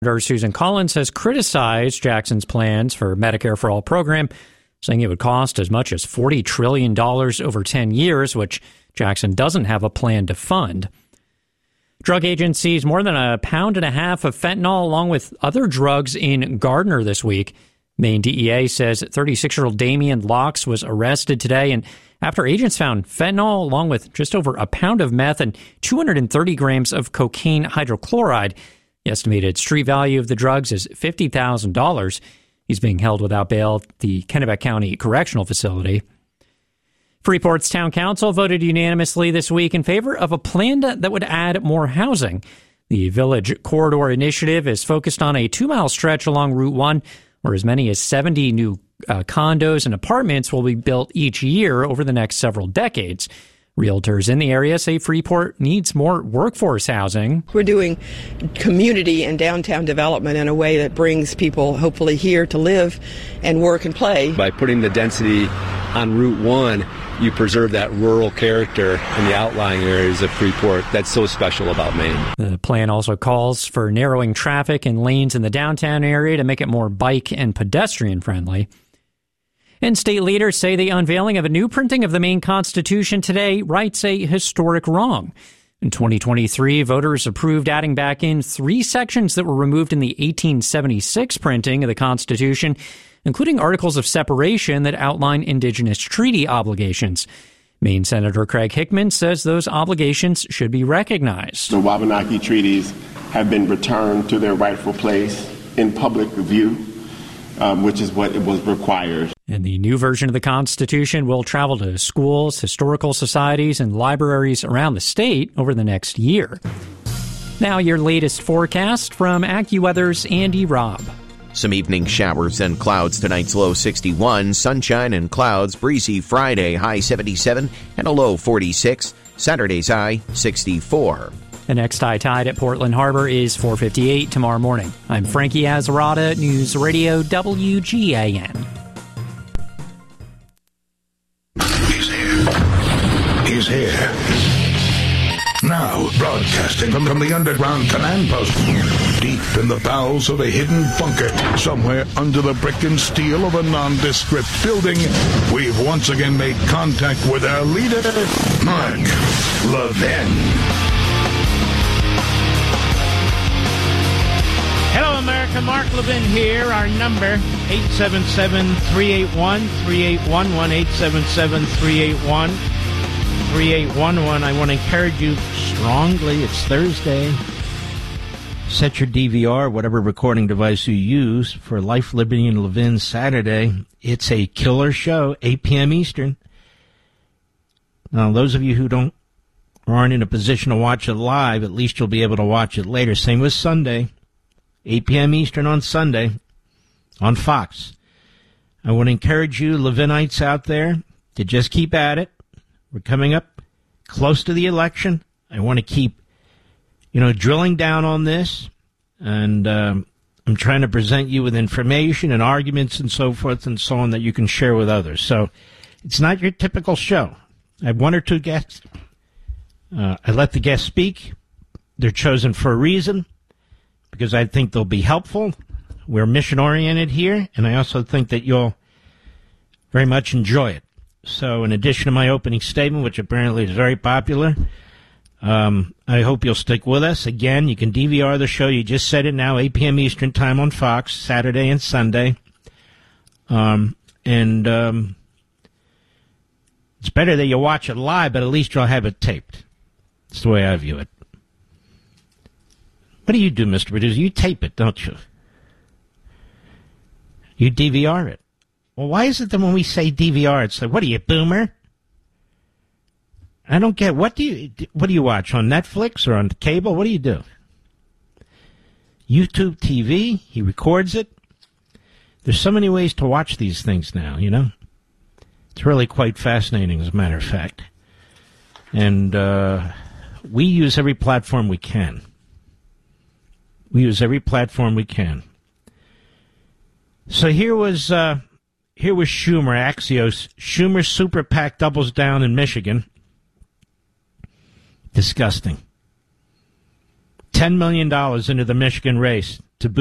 Susan Collins has criticized Jackson's plans for Medicare for All program, saying it would cost as much as $40 trillion over 10 years, which Jackson doesn't have a plan to fund. Drug agencies seized more than 1.5 pounds of fentanyl along with other drugs in Gardner this week. Maine DEA says 36-year-old Damian Locks was arrested today, and after agents found fentanyl along with just over 1 pound of meth and 230 grams of cocaine hydrochloride. The estimated street value of the drugs is $50,000. He's being held without bail at the Kennebec County Correctional Facility. Freeport's town council voted unanimously this week in favor of a plan that would add more housing. The Village Corridor Initiative is focused on a 2-mile stretch along Route 1, where as many as 70 new condos and apartments will be built each year over the next several decades. Realtors in the area say Freeport needs more workforce housing. We're doing community and downtown development in a way that brings people hopefully here to live and work and play. By putting the density on Route 1, you preserve that rural character in the outlying areas of Freeport that's so special about Maine. The plan also calls for narrowing traffic and lanes in the downtown area to make it more bike and pedestrian friendly. And state leaders say the unveiling of a new printing of the Maine Constitution today rights a historic wrong. In 2023, voters approved adding back in 3 sections that were removed in the 1876 printing of the Constitution, including articles of separation that outline indigenous treaty obligations. Maine Senator Craig Hickman says those obligations should be recognized. The Wabanaki treaties have been returned to their rightful place in public view, which is what it was required. And the new version of the Constitution will travel to schools, historical societies, and libraries around the state over the next year. Now your latest forecast from AccuWeather's Andy Robb. Some evening showers and clouds. Tonight's low 61. Sunshine and clouds. Breezy Friday, high 77 and a low 46. Saturday's high 64. The next high tide at Portland Harbor is 4:58 tomorrow morning. I'm Frankie Azarada, News Radio WGAN. He's here. Now, broadcasting from the underground command post, deep in the bowels of a hidden bunker, somewhere under the brick and steel of a nondescript building, we've once again made contact with our leader, Mark Levin. Hello, America. Mark Levin here. Our number, 877-381-3811, 877-381-3811. I want to encourage you strongly. It's Thursday. Set your DVR, whatever recording device you use, for Life, Liberty, and Levin Saturday. It's a killer show, 8 p.m. Eastern. Now, those of you who aren't in a position to watch it live, at least you'll be able to watch it later. Same with Sunday. 8 p.m. Eastern on Sunday on Fox. I want to encourage you, Levinites out there, to just keep at it. We're coming up close to the election. I want to keep, drilling down on this. And I'm trying to present you with information and arguments and so forth and so on that you can share with others. So it's not your typical show. I have 1 or 2 guests. I let the guests speak. They're chosen for a reason, because I think they'll be helpful. We're mission-oriented here, and I also think that you'll very much enjoy it. So in addition to my opening statement, which apparently is very popular, I hope you'll stick with us. Again, you can DVR the show. You just said it now, 8 p.m. Eastern Time on Fox, Saturday and Sunday. It's better that you watch it live, but at least you'll have it taped. That's the way I view it. What do you do, Mr. Producer? You tape it, don't you? You DVR it. Well, why is it that when we say DVR, it's like, what are you, boomer? I don't get, what do you watch, on Netflix or on cable? What do you do? YouTube TV, he records it. There's so many ways to watch these things now, It's really quite fascinating, as a matter of fact. And we use every platform we can. We use every platform we can. So here was Schumer, Axios. Schumer's super PAC doubles down in Michigan. Disgusting. $10 million into the Michigan race.